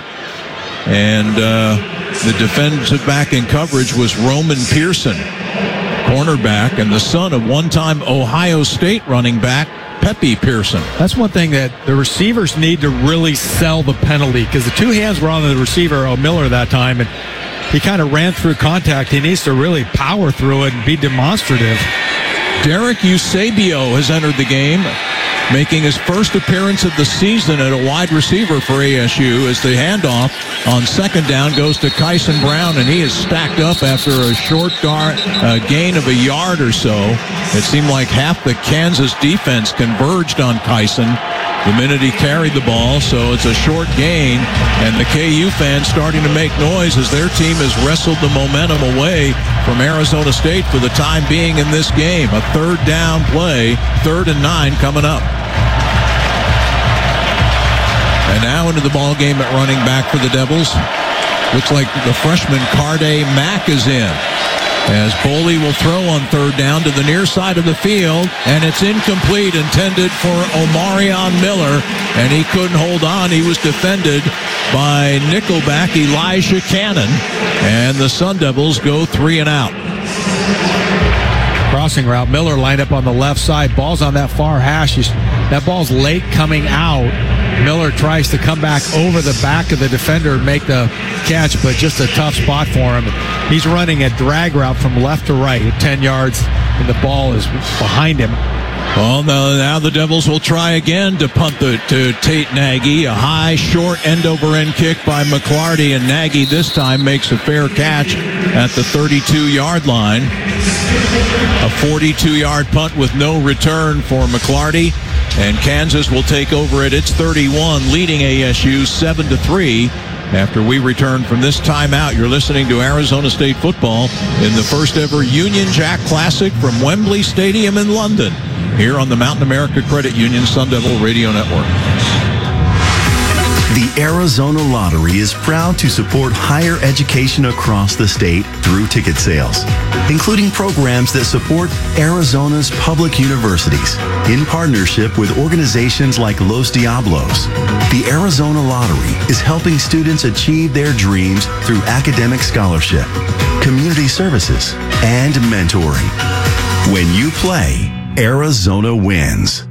And uh, the defensive back in coverage was Roman Pearson, cornerback, and the son of one-time Ohio State running back Pepe Pearson. That's one thing that the receivers need to really sell the penalty, because the two hands were on the receiver, O'Miller, that time, and he kind of ran through contact. He needs to really power through it and be demonstrative. Derek Eusebio has entered the game, making his first appearance of the season at a wide receiver for A S U, as the handoff on second down goes to Kyson Brown, and he is stacked up after a short guard, uh, gain of a yard or so. It seemed like half the Kansas defense converged on Kyson the minute he carried the ball, so it's a short gain, and the K U fans starting to make noise as their team has wrestled the momentum away from Arizona State for the time being in this game. A third down play, third and nine coming up. And now into the ball game at running back for the Devils. Looks like the freshman Carde Mack is in, as Boley will throw on third down to the near side of the field, and it's incomplete, intended for Omarion Miller, and he couldn't hold on. He was defended by nickelback Elijah Cannon, and the Sun Devils go three and out. Crossing route, Miller lined up on the left side. Ball's on that far hash. He's, that ball's late coming out. Miller tries to come back over the back of the defender and make the catch, but just a tough spot for him. He's running a drag route from left to right at ten yards, and the ball is behind him. Well, now, now the Devils will try again to punt the, to Tate Nagy. A high, short end-over-end kick by McClarty, and Nagy this time makes a fair catch at the thirty-two-yard line. A forty-two-yard punt with no return for McClarty. And Kansas will take over at its thirty-one, leading A S U seven to three. After we return from this timeout, you're listening to Arizona State football in the first ever Union Jack Classic from Wembley Stadium in London, here on the Mountain America Credit Union Sun Devil Radio Network. The Arizona Lottery is proud to support higher education across the state through ticket sales, including programs that support Arizona's public universities in partnership with organizations like Los Diablos. The Arizona Lottery is helping students achieve their dreams through academic scholarship, community services, and mentoring. When you play, Arizona wins.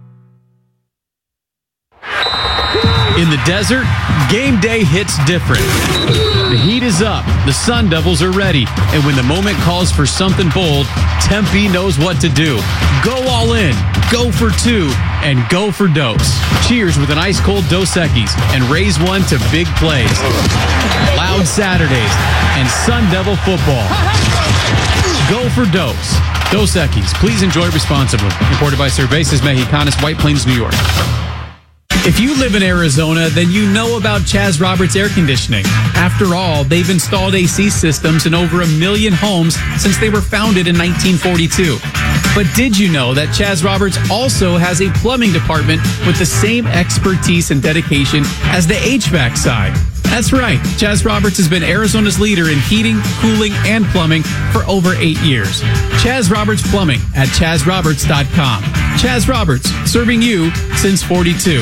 In the desert, game day hits different. The heat is up, the Sun Devils are ready, and when the moment calls for something bold, Tempe knows what to do. Go all in, go for two, and go for Dos. Cheers with an ice-cold Dos Equis and raise one to big plays. Loud Saturdays and Sun Devil football. Go for Dos. Dos Equis. Please enjoy responsibly. Imported by Cervezas Mexicanas, White Plains, New York. If you live in Arizona, then you know about Chaz Roberts Air Conditioning. After all, they've installed A C systems in over a million homes since they were founded in nineteen forty-two. But did you know that Chaz Roberts also has a plumbing department with the same expertise and dedication as the H V A C side? That's right. Chaz Roberts has been Arizona's leader in heating, cooling, and plumbing for over eight years. Chaz Roberts Plumbing at chaz roberts dot com. Chaz Roberts, serving you since forty-two.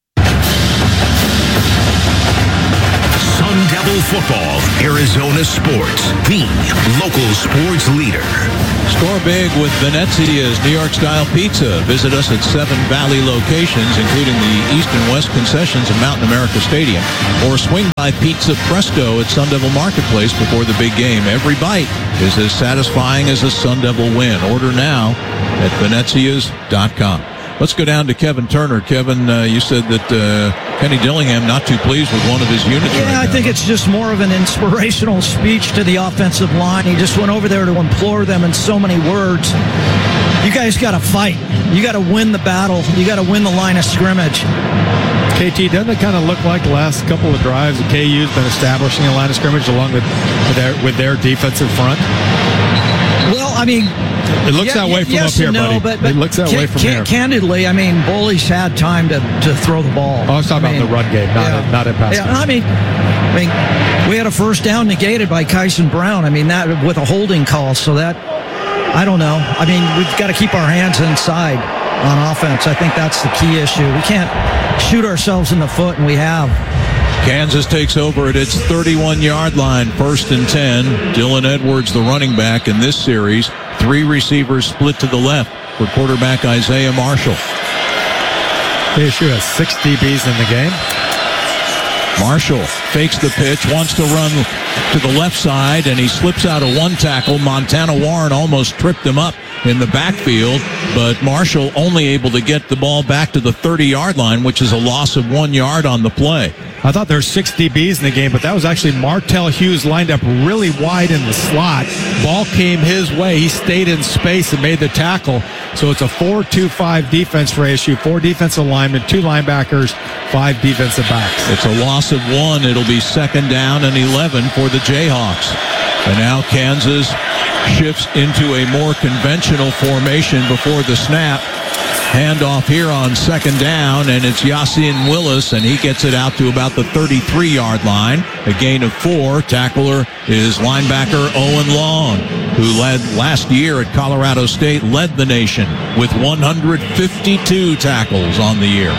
Sun Devil Football, Arizona Sports, the local sports leader. Score big with Venezia's New York-style pizza. Visit us at seven Valley locations, including the East and West concessions of Mountain America Stadium. Or swing by Pizza Presto at Sun Devil Marketplace before the big game. Every bite is as satisfying as a Sun Devil win. Order now at venezias dot com. Let's go down to Kevin Turner. Kevin, uh, you said that uh, Kenny Dillingham not too pleased with one of his units yeah, right I now. think it's just more of an inspirational speech to the offensive line. He just went over there to implore them in so many words. You guys got to fight. You got to win the battle. You got to win the line of scrimmage. K T, doesn't it kind of look like the last couple of drives that K U's been establishing a line of scrimmage along with, with, their, with their defensive front? Well, I mean... It looks yeah, that way from yes up here, and no, buddy. But, but it looks that ca- way from ca- here. Candidly, I mean, Bully's had time to, to throw the ball. Oh, I was talking I mean, about the run game, not, yeah. in, not in pass yeah, game. I mean, I mean, we had a first down negated by Kyson Brown. I mean, that with a holding call. So that, I don't know. I mean, we've got to keep our hands inside on offense. I think that's the key issue. We can't shoot ourselves in the foot, and we have. Kansas takes over at its thirty-one-yard line, first and ten. Dylan Edwards, the running back in this series. Three receivers split to the left for quarterback Isaiah Marshall. A S U has six D Bs in the game. Marshall fakes the pitch, wants to run to the left side, and he slips out of one tackle. Montana Warren almost tripped him up in the backfield, but Marshall only able to get the ball back to the thirty-yard line, which is a loss of one yard on the play. I thought there were six D Bs in the game, but that was actually Martell Hughes lined up really wide in the slot. Ball came his way. He stayed in space and made the tackle. So it's a four two five defense for A S U. Four defensive linemen, two linebackers, five defensive backs. It's a loss of one. It'll be second down and eleven for the Jayhawks. And now Kansas shifts into a more conventional formation before the snap. Handoff here on second down, and it's Yasin Willis, and he gets it out to about the thirty-three-yard line. A gain of four. Tackler is linebacker Owen Long, who led last year at Colorado State, led the nation with one hundred fifty-two tackles on the year.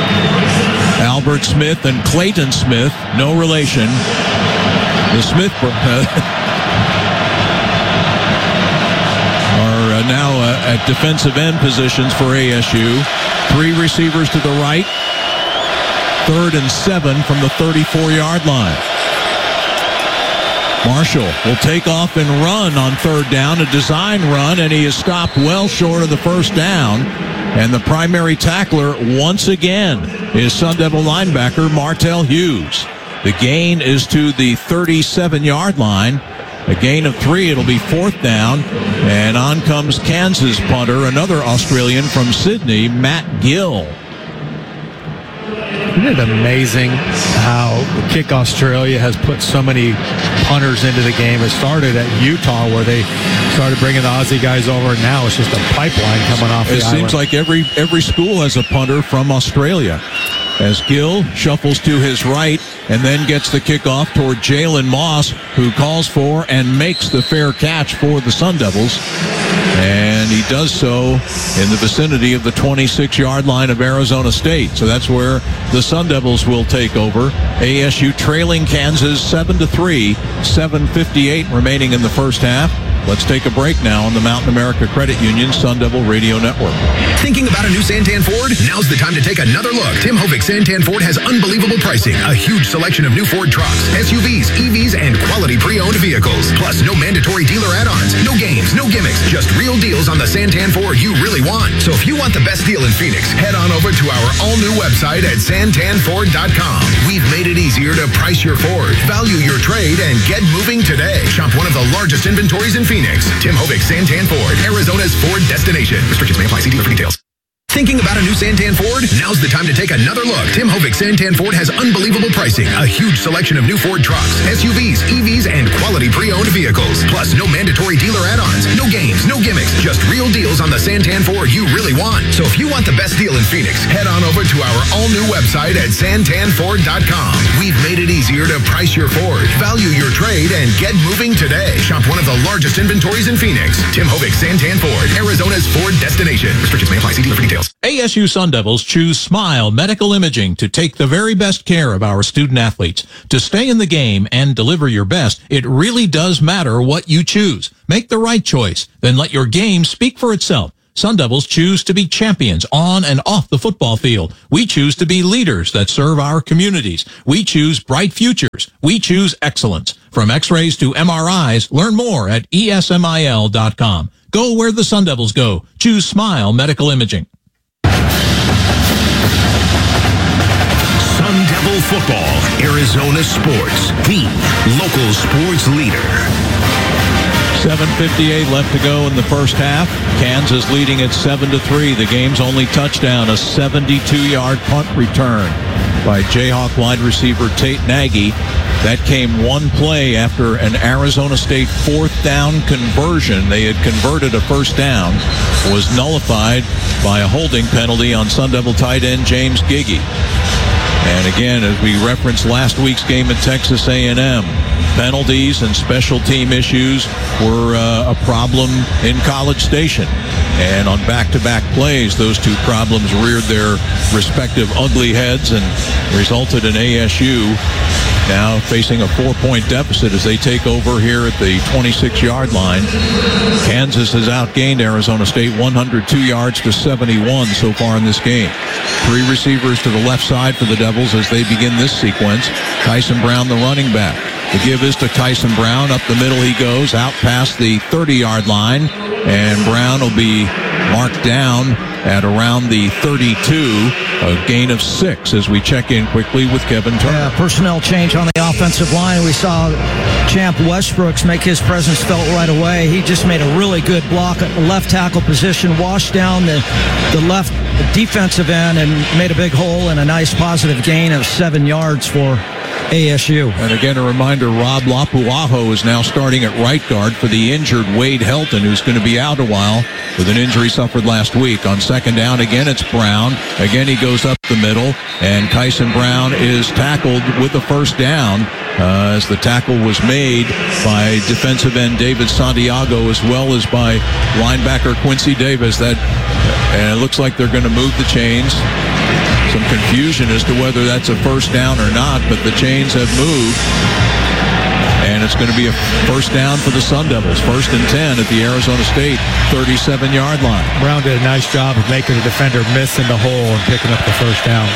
Albert Smith and Clayton Smith, no relation. The Smith are now uh, at defensive end positions for A S U. Three receivers to the right. Third and seven from the thirty-four-yard line. Marshall will take off and run on third down, a design run, and he is stopped well short of the first down. And the primary tackler, once again, is Sun Devil linebacker Martell Hughes. The gain is to the thirty-seven-yard line. A gain of three. It'll be fourth down. And on comes Kansas punter, another Australian from Sydney, Matt Gill. Isn't it amazing how Kick Australia has put so many punters into the game? It started at Utah, where they started bringing the Aussie guys over, and now it's just a pipeline coming off the It island. seems like every every school has a punter from Australia. As Gill shuffles to his right and then gets the kickoff toward Jalen Moss, who calls for and makes the fair catch for the Sun Devils. And he does so in the vicinity of the twenty-six-yard line of Arizona State. So that's where the Sun Devils will take over. A S U trailing Kansas seven to three, seven fifty-eight remaining in the first half. Let's take a break now on the Mountain America Credit Union Sun Devil Radio Network. Thinking about a new Santan Ford? Now's the time to take another look. Tim Hovick Santan Ford has unbelievable pricing, a huge selection of new Ford trucks, S U Vs, E Vs, and quality pre-owned vehicles. Plus, no mandatory dealer add-ons, no games, no gimmicks, just real deals on the Santan Ford you really want. So if you want the best deal in Phoenix, head on over to our all-new website at santan ford dot com. We've made it easier to price your Ford, value your trade, and get moving today. Shop one of the largest inventories in Phoenix. Tim Hovick Santan Ford, Arizona's Ford destination. Restrictions may apply. See dealer for details. Thinking about a new Santan Ford? Now's the time to take another look. Tim Hovick Santan Ford has unbelievable pricing, a huge selection of new Ford trucks, S U Vs, E Vs, and quality pre-owned vehicles. Plus, no mandatory dealer add-ons, no games, no gimmicks, just real deals on the Santan Ford you really want. So if you want the best deal in Phoenix, head on over to our all-new website at santan ford dot com. We've made it easier to price your Ford, value your trade, and get moving today. Shop one of the largest inventories in Phoenix. Tim Hovick Santan Ford, Arizona's Ford destination. Restrictions may apply. See dealer for details. A S U Sun Devils choose Smile Medical Imaging to take the very best care of our student athletes. To stay in the game and deliver your best, it really does matter what you choose. Make the right choice, then let your game speak for itself. Sun Devils choose to be champions on and off the football field. We choose to be leaders that serve our communities. We choose bright futures. We choose excellence. From x-rays to M R Is, learn more at E S M I L dot com. Go where the Sun Devils go. Choose Smile Medical Imaging. Sun Devil Football, Arizona Sports, the local sports leader. seven fifty-eight left to go in the first half. Kansas leading at seven to three. The game's only touchdown, a seventy-two-yard punt return by Jayhawk wide receiver Tate Nagy. That came one play after an Arizona State fourth down conversion. They had converted a first down, was nullified by a holding penalty on Sun Devil tight end James Giggy. And again, as we referenced last week's game at Texas A and M, penalties and special team issues were uh, a problem in College Station. And on back-to-back plays, those two problems reared their respective ugly heads and resulted in A S U now facing a four-point deficit as they take over here at the twenty-six-yard line. Kansas has outgained Arizona State one hundred two yards to seventy-one so far in this game. Three receivers to the left side for the Devils as they begin this sequence. Tyson Brown, the running back. The give is to Tyson Brown. Up the middle he goes, out past the thirty-yard line. And Brown will be marked down at around the thirty-two. A gain of six as we check in quickly with Kevin Turner. Yeah, personnel change on the offensive line. We saw Champ Westbrooks make his presence felt right away. He just made a really good block at the left tackle position, washed down the, the left defensive end, and made a big hole and a nice positive gain of seven yards for A S U. And again, a reminder, Rob Lapuaho is now starting at right guard for the injured Wade Helton, who's going to be out a while with an injury suffered last week. On second down, again, it's Brown. Again, he goes up the middle, and Tyson Brown is tackled with the first down uh, as the tackle was made by defensive end David Santiago as well as by linebacker Quincy Davis. That, and it looks like they're going to move the chains. Some confusion as to whether that's a first down or not, but the chains have moved. And it's going to be a first down for the Sun Devils. First and ten at the Arizona State thirty-seven-yard line. Brown did a nice job of making the defender miss in the hole and picking up the first down.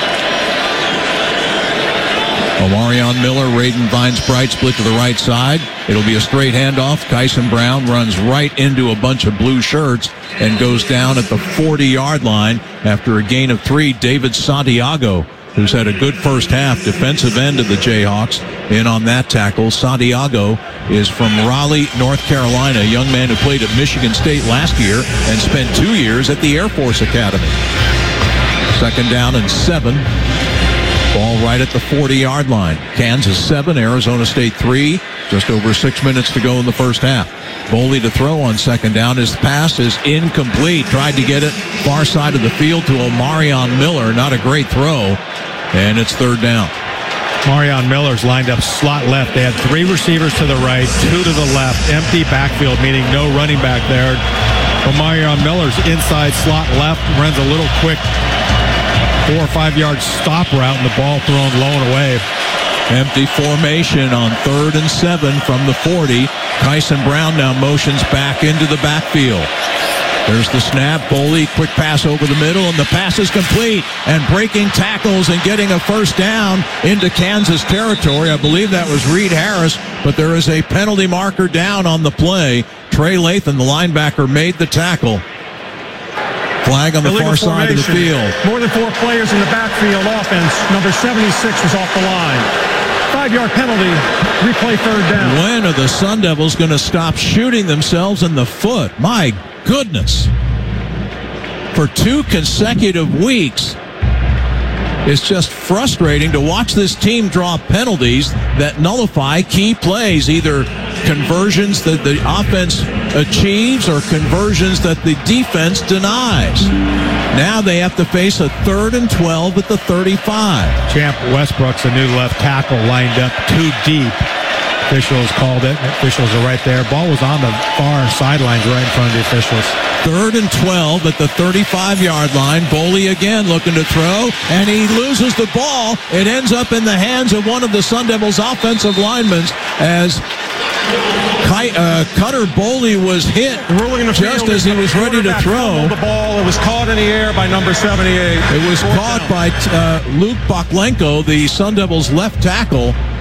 Omarion Miller, Raiden Vines-Bright split to the right side. It'll be a straight handoff. Tyson Brown runs right into a bunch of blue shirts and goes down at the forty-yard line after a gain of three. David Santiago, who's had a good first half, defensive end of the Jayhawks, in on that tackle. Santiago is from Raleigh, North Carolina, a young man who played at Michigan State last year and spent two years at the Air Force Academy. Second down and seven. Ball right at the forty-yard line. Kansas seven, Arizona State three. Just over six minutes to go in the first half. Boley to throw on second down. His pass is incomplete. Tried to get it far side of the field to Omarion Miller. Not a great throw. And it's third down. Marion Miller's lined up slot left. They had three receivers to the right, two to the left. Empty backfield, meaning no running back there. Omarion Miller's inside slot left runs a little quick four or five yard stop route, and the ball thrown low and away. Empty formation on third and seven from the forty. Tyson Brown now motions back into the backfield. There's the snap. Boley, quick pass over the middle, and the pass is complete. And breaking tackles and getting a first down into Kansas territory. I believe that was Reed Harris, but there is a penalty marker down on the play. Trey Lathan, the linebacker, made the tackle. Flag on the Illegal far side of the field. More than four players in the backfield offense. Number seventy-six was off the line. Five-yard penalty. Replay third down. When are the Sun Devils going to stop shooting themselves in the foot? My goodness. for two consecutive weeks. It's just frustrating to watch this team draw penalties that nullify key plays, either conversions that the offense achieves or conversions that the defense denies. Now they have to face a third and twelve at the thirty-five. Champ Westbrook's a new left tackle lined up too deep. Officials called it. Officials are right there. Ball was on the far sidelines right in front of the officials. Third and twelve at the thirty-five-yard line. Boley again looking to throw, and he loses the ball. It ends up in the hands of one of the Sun Devils' offensive linemen as uh, Cutter Boley was hit just as he was ready to throw. The ball, it was caught in the air by number seventy-eight. It was caught by uh, Luke Baklenko, the Sun Devils' left tackle.